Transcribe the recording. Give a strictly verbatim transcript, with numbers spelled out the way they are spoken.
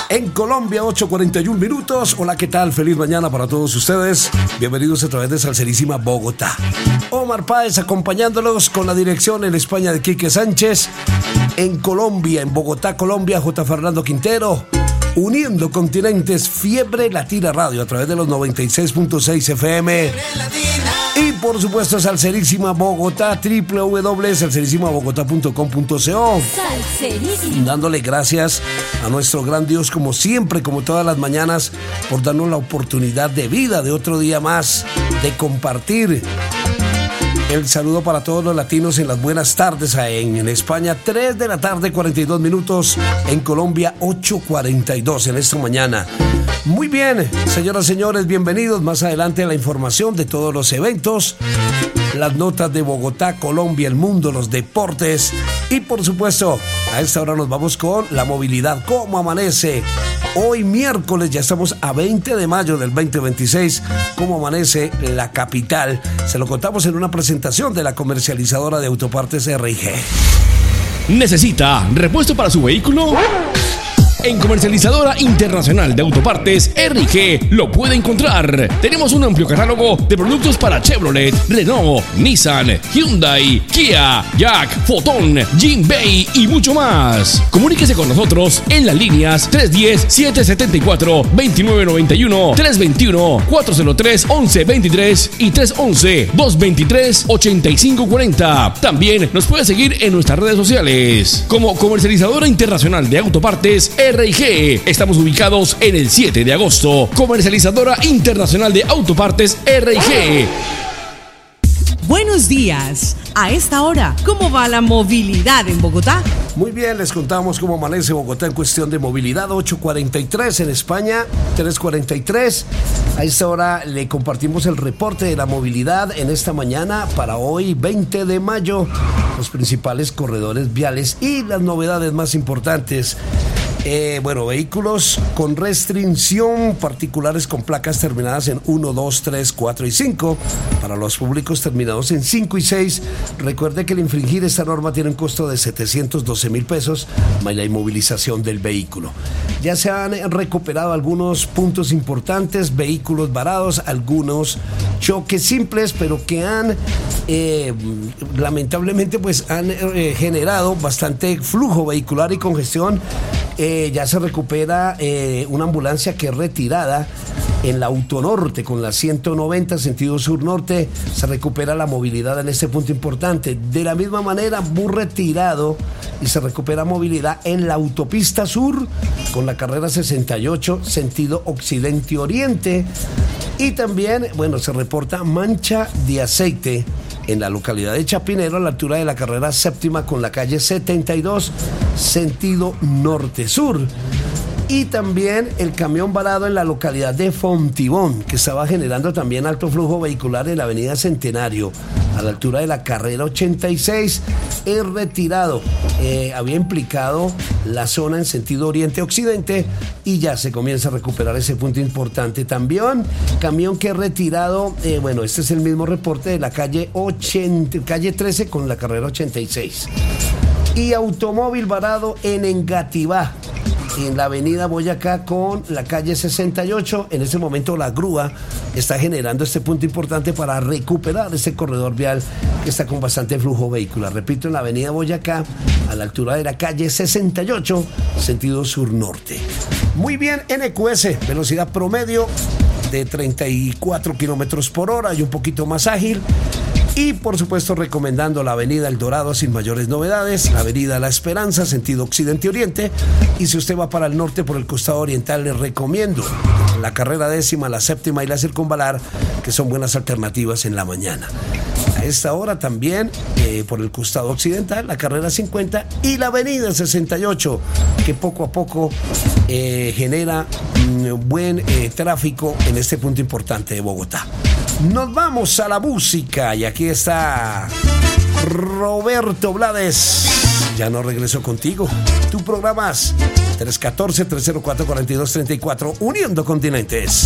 En Colombia, ocho cuarenta y uno minutos. Hola, ¿qué tal? Feliz mañana para todos ustedes. Bienvenidos a través de Salserísima Bogotá. Omar Páez acompañándolos con la dirección en España de Quique Sánchez. En Colombia, en Bogotá, Colombia, J. Fernando Quintero. Uniendo continentes, Fiebre Latina Radio a través de los noventa y seis punto seis F M. Y por supuesto, Salserísima Bogotá, doble u doble u doble u punto salserísima bogotá punto com punto co. Salserísima. Dándole gracias a nuestro gran Dios, como siempre, como todas las mañanas, por darnos la oportunidad de vida, de otro día más, de compartir. El saludo para todos los latinos en las buenas tardes. En, en España, tres de la tarde, cuarenta y dos minutos. En Colombia, ocho cuarenta y dos en esta mañana. Muy bien, señoras y señores, bienvenidos. Más adelante la información de todos los eventos, las notas de Bogotá, Colombia, el mundo, los deportes. Y por supuesto, a esta hora nos vamos con la movilidad. ¿Cómo amanece? Hoy miércoles, ya estamos a veinte de mayo del veinte veintiséis. ¿Cómo amanece la capital? Se lo contamos en una presentación de la comercializadora de autopartes R I G. ¿Necesita repuesto para su vehículo? En Comercializadora Internacional de Autopartes R I G lo puede encontrar. Tenemos un amplio catálogo de productos para Chevrolet, Renault, Nissan, Hyundai, Kia, Jack, Foton, Jinbei y mucho más. Comuníquese con nosotros en las líneas tres uno cero, siete siete cuatro, dos nueve nueve uno, tres dos uno, cuatro cero tres, once veintitrés y tres once, dos veintitrés, ochenta y cinco cuarenta. También nos puede seguir en nuestras redes sociales como Comercializadora Internacional de Autopartes R I G. Estamos ubicados en el siete de agosto. Comercializadora Internacional de Autopartes R I G. Buenos días. A esta hora, ¿cómo va la movilidad en Bogotá? Muy bien, les contamos cómo amanece Bogotá en cuestión de movilidad. Ocho cuarenta y tres en España, tres cuarenta y tres. A esta hora le compartimos el reporte de la movilidad en esta mañana para hoy, veinte de mayo. Los principales corredores viales y las novedades más importantes. Eh, bueno, vehículos con restricción, particulares con placas terminadas en uno, dos, tres, cuatro y cinco. Para los públicos terminados en cinco y seis. Recuerde que el infringir esta norma tiene un costo de setecientos doce mil pesos más la inmovilización del vehículo. Ya se han recuperado algunos puntos importantes, vehículos varados, algunos choques simples, pero que han eh, lamentablemente pues han eh, generado bastante flujo vehicular y congestión. Eh, ya se recupera eh, una ambulancia que es retirada en la Autonorte con la ciento noventa sentido sur-norte. Se recupera la movilidad en este punto importante. De la misma manera, bus retirado y se recupera movilidad en la autopista sur con la carrera sesenta y ocho sentido occidente-oriente. Y también, bueno, se reporta mancha de aceite en la localidad de Chapinero a la altura de la carrera séptima con la calle setenta y dos sentido norte-sur. Y también el camión varado en la localidad de Fontibón, que estaba generando también alto flujo vehicular en la avenida Centenario a la altura de la carrera ochenta y seis, es retirado. Eh, había implicado la zona en sentido oriente-occidente y ya se comienza a recuperar ese punto importante. También camión que es retirado, eh, bueno, este es el mismo reporte de la calle, ochenta, calle trece con la carrera ochenta y seis. Y automóvil varado en Engativá, en la avenida Boyacá con la calle sesenta y ocho. En este momento la grúa está generando este punto importante para recuperar ese corredor vial que está con bastante flujo vehicular. Repito, en la avenida Boyacá a la altura de la calle sesenta y ocho sentido sur-norte. Muy bien, N Q S, velocidad promedio de treinta y cuatro kilómetros por hora y un poquito más ágil. Y por supuesto recomendando la avenida El Dorado sin mayores novedades, la avenida La Esperanza, sentido occidente-oriente. Y si usted va para el norte por el costado oriental, les recomiendo la carrera décima, la séptima y la circunvalar, que son buenas alternativas en la mañana. A esta hora también eh, por el costado occidental, la carrera cincuenta y la avenida sesenta y ocho, que poco a poco eh, genera mm, buen eh, tráfico en este punto importante de Bogotá. Nos vamos a la música y aquí está Roberto Blades. Ya no regreso contigo. Tu programas tres uno cuatro, tres cero cuatro, cuatro dos tres cuatro, uniendo continentes.